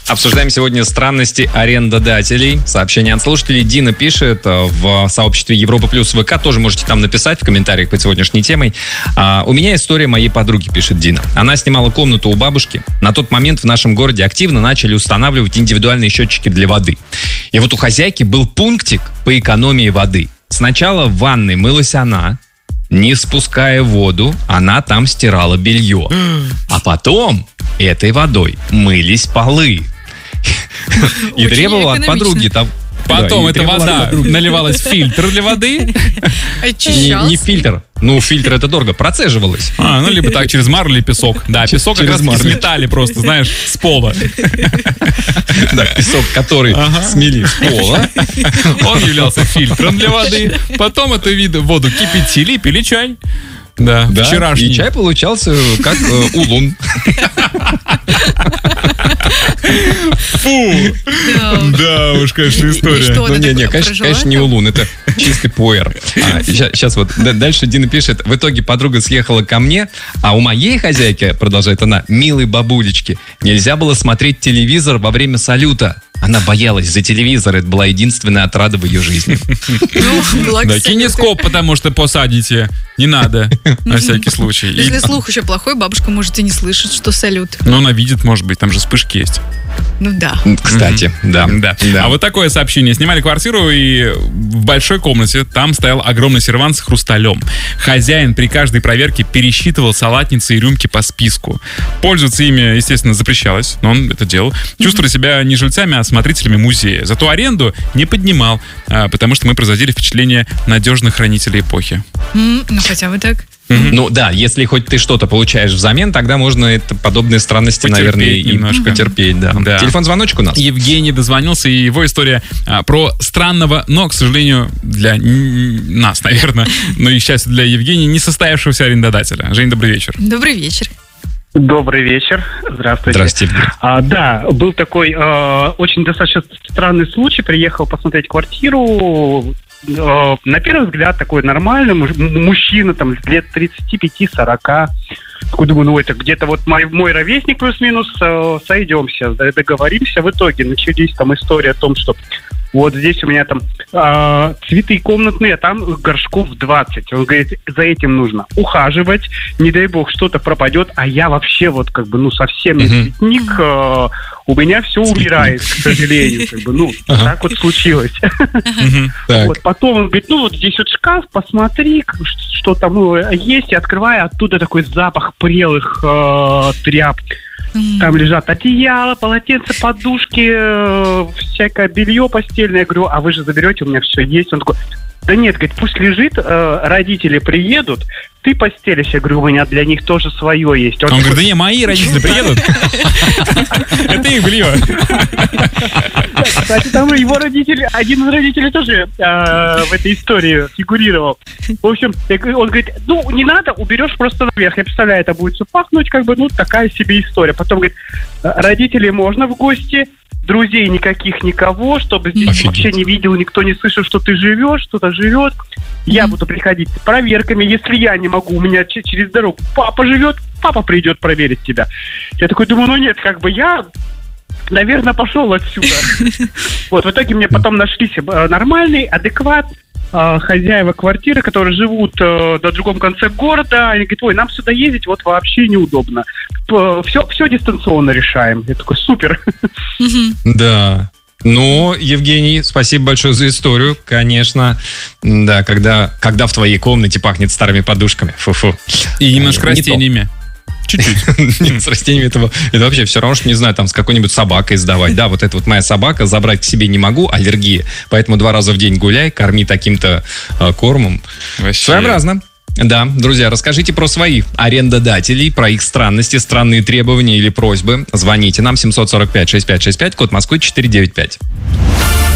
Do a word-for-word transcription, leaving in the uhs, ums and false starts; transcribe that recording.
Обсуждаем сегодня странности арендодателей. Сообщение от слушателей. Дина пишет в сообществе Европа Плюс ВК. Тоже можете там написать в комментариях под сегодняшней темой. А, у меня история моей подруги, пишет Дина. Она снимала комнату у бабушки. На тот момент в нашем городе активно начали устанавливать индивидуальные счетчики для воды. И вот у хозяйки был пунктик по экономии воды. Сначала в ванной мылась она. Не спуская воду, она там стирала белье. А потом этой водой мылись полы. И требовала от подруги там... Потом эта вода наливалась в фильтр для воды. Не, не фильтр. Ну, фильтр это дорого. Процеживалось. А, ну, либо так, через марлю или песок. Да, песок как раз сметали просто, знаешь, с пола. Да, песок, который смели с пола. Он являлся фильтром для воды. Потом эту виду воду кипятили, пили чай. Да, да, вчерашний. И чай получался как э, улун. Фу! Да, да уж, конечно, история. Ну, не, не, конечно, конечно, не улун, это чистый пуэр. А, сейчас вот дальше Дина пишет. В итоге подруга съехала ко мне, а у моей хозяйки, продолжает она, милой бабулечки, нельзя было смотреть телевизор во время салюта. Она боялась за телевизор, это была единственная отрада в ее жизни. Да, кинескоп, потому что посадите. Не надо, на всякий случай. Если слух еще плохой, бабушка может и не слышать, что салют. Но она видит, может быть, там же вспышки есть. Ну да. Кстати, да. да. да. А вот такое сообщение. Снимали квартиру, и в большой комнате там стоял огромный сервант с хрусталем. Хозяин при каждой проверке пересчитывал салатницы и рюмки по списку. Пользоваться ими, естественно, запрещалось, но он это делал. Чувствовали себя не жильцами, а смотрителями музея. Зато аренду не поднимал, потому что мы производили впечатление надежных хранителей эпохи. Mm, ну хотя бы так. Mm-hmm. Ну да, если хоть ты что-то получаешь взамен, тогда можно это, подобные странности, потерпеть, наверное, немножко потерпеть. Да. Да. Телефон-звоночек у нас. Евгений дозвонился, и его история а, про странного, но, к сожалению, для нас, наверное, но и счастье для Евгения, не состоявшегося арендодателя. Жень, добрый вечер. Добрый вечер. Добрый вечер. Здравствуйте. Здравствуйте. А, да, был такой э, очень достаточно странный случай. Приехал посмотреть квартиру. Э, на первый взгляд такой нормальный мужчина, там лет тридцать пять сорок. Такой думаю, ну это где-то вот мой, мой ровесник плюс-минус, э, сойдемся, договоримся. В итоге начались там история о том, что вот здесь у меня там э, цветы комнатные, а там горшков двадцать. Он говорит, за этим нужно ухаживать, не дай бог что-то пропадет, а я вообще вот как бы, ну, совсем не цветник, э, у меня все умирает, к сожалению, как бы, ну, ага. так вот случилось. Вот, потом он говорит, ну, вот здесь вот шкаф, посмотри, что там ну, есть, и открываю, оттуда такой запах прелых э, тряпок. Там лежат одеяло, полотенце, подушки, э, всякое белье постельное. Я говорю, а вы же заберете, у меня все есть. Он такой, да нет, говорит, пусть лежит, э, родители приедут, ты постелишь. Я говорю, у меня для них тоже свое есть. Он, Он говорит, да не, мои родители приедут. Это их белье. Кстати, там его родители, один из родителей тоже в этой истории фигурировал. В общем, он говорит, ну, не надо, уберешь просто наверх. Я представляю, это будет все пахнуть, как бы, ну, такая себе история. Потом, говорит, родителей можно в гости, друзей никаких, никого, чтобы здесь Офигеть. Вообще не видел, никто не слышал, что ты живешь, кто-то живет. Я mm-hmm. буду приходить с проверками. Если я не могу, у меня ч- через дорогу папа живет, папа придет проверить тебя. Я такой думаю, ну нет, как бы я, наверное, пошел отсюда. Вот, в итоге мне потом нашлись нормальный, адекват, хозяева квартиры, которые живут э, на другом конце города. Они говорят, ой, нам сюда ездить вот вообще неудобно. Все, все дистанционно решаем. Я такой, супер. Да. Ну, Евгений, спасибо большое за историю. Конечно, да, когда, когда в твоей комнате пахнет старыми подушками. Фу-фу. И немножко растениями. Чуть-чуть. Нет, с растениями этого, это вообще все равно, что, не знаю, там с какой-нибудь собакой сдавать. Да, вот это вот моя собака, забрать к себе не могу, аллергия. Поэтому два раза в день гуляй, корми таким-то э, кормом. Вообще. Своеобразно. Да, друзья, расскажите про своих арендодателей, про их странности, странные требования или просьбы. Звоните нам семь сорок пять шестьдесят пять шестьдесят пять, код Москвы четыреста девяносто пять.